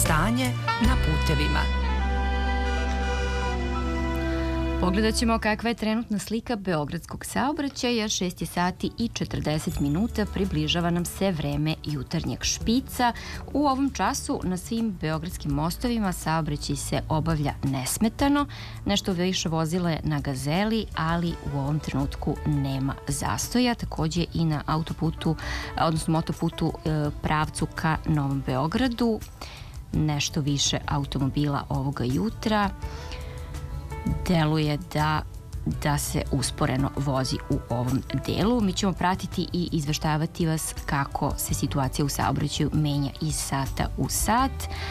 Stanje na putevima. Pogledat ćemo kakva je trenutna slika beogradskog saobraćaja. 6 sati i 40 minuta, približava nam se vreme jutarnjeg špica. U ovom času na svim beogradskim mostovima saobraćaj se obavlja nesmetano. Nešto više vozila je na Gazeli, ali u ovom trenutku nema zastoja. Takođe i na autoputu, odnosno motoputu pravcu ka Novom Beogradu. Nešto više automobila ovoga jutra. Deluje da se usporeno vozi u ovom delu. Mi ćemo pratiti i izveštavati vas kako se situacija u saobraćaju menja iz sata u sat,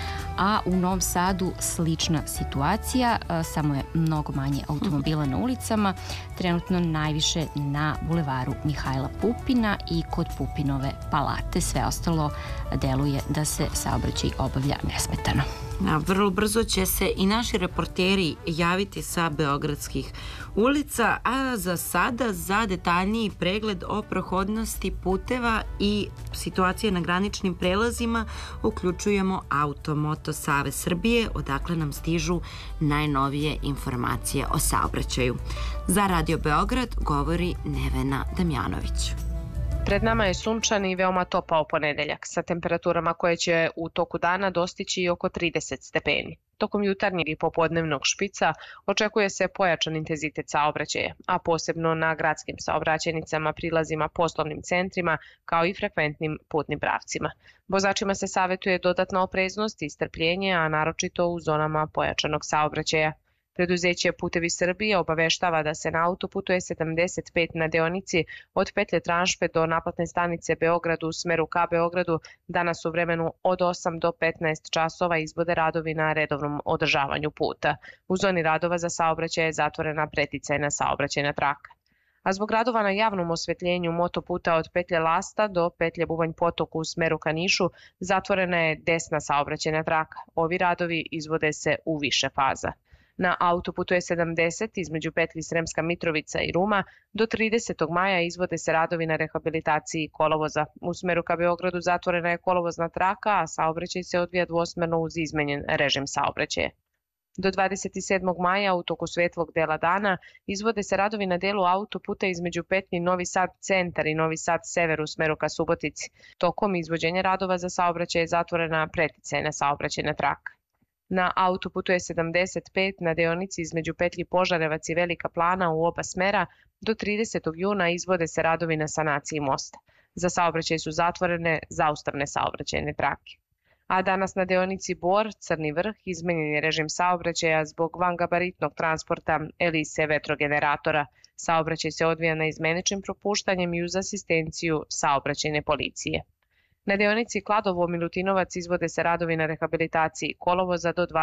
a u Novom Sadu slična situacija, samo je mnogo manje automobila na ulicama, trenutno najviše na bulevaru Mihajla Pupina i kod Pupinove palate. Sve ostalo deluje da se saobraćaj obavlja nesmetano. Vrlo brzo će se i naši reporteri javiti sa beogradskih ulica, a za sada za detaljniji pregled o prohodnosti puteva i situacije na graničnim prelazima uključujemo Automoto Savez Srbije, odakle nam stižu najnovije informacije o saobraćaju. Za Radio Beograd govori Nevena Damjanović. Pred nama je sunčan i veoma topao ponedeljak sa temperaturama koje će u toku dana dostići oko 30 stepeni. Tokom jutarnjeg i popodnevnog špica očekuje se pojačan intenzitet saobraćaja, a posebno na gradskim saobraćajnicama, prilazima, poslovnim centrima, kao i frekventnim putnim pravcima. Vozačima se savetuje dodatna opreznost i strpljenje, a naročito u zonama pojačanog saobraćaja. Preduzeće Putevi Srbije obaveštava da se na autoputu E75 na deonici od petlje Tranšpe do naplatne stanice Beogradu u smeru ka Beogradu danas u vremenu od 8 do 15 časova izvode radovi na redovnom održavanju puta. U zoni radova za saobraćaj je zatvorena preticajna saobraćajna traka. A zbog radova na javnom osvetljenju motoputa od petlje Lasta do petlje Bubanj Potok u smeru ka Nišu zatvorena je desna saobraćajna traka. Ovi radovi izvode se u više faza. Na autoputu E70 između petlji Sremska Mitrovica i Ruma do 30. maja izvode se radovi na rehabilitaciji kolovoza. U smeru ka Beogradu zatvorena je kolovozna traka, a saobraćaj se odvija dvosmerno uz izmenjen režim saobraćaja. Do 27. maja u toku svetlog dela dana izvode se radovi na delu autoputa između petlji Novi Sad Centar i Novi Sad Sever u smeru ka Subotici. Tokom izvođenja radova za saobraćaj je zatvorena preticajna saobraćajna traka. Na autoputu E75 na deonici između petlji Požarevac i Velika Plana u oba smera do 30. juna izvode se radovi na sanaciji mosta. Za saobraćaj su zatvorene zaustavne saobraćajne trake. A danas na deonici Bor, Crni Vrh, izmenjen je režim saobraćaja zbog vangabaritnog transporta Elise vetrogeneratora. Saobraćaj se odvija na izmeničnim propuštanjem i uz asistenciju saobraćajne policije. Na deonici Kladovo-Milutinovac izvode se radovi na rehabilitaciji kolovoza do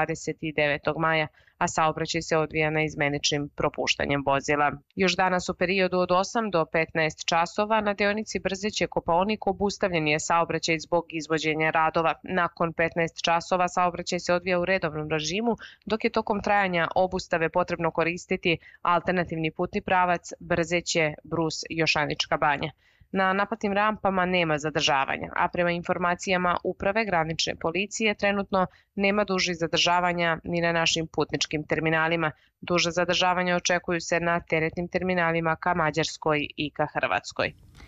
29. maja, a saobraćaj se odvija na izmeničnim propuštanjem vozila. Još danas u periodu od 8 do 15 časova na deonici Brzeće Kopaonik obustavljen je saobraćaj zbog izvođenja radova. Nakon 15 časova saobraćaj se odvija u redovnom režimu, dok je tokom trajanja obustave potrebno koristiti alternativni putni pravac Brzeće Brus Jošanička Banja. Na naplatnim rampama nema zadržavanja, a prema informacijama Uprave granične policije trenutno nema dužih zadržavanja ni na našim putničkim terminalima. Duže zadržavanja očekuju se na teretnim terminalima ka Mađarskoj i ka Hrvatskoj.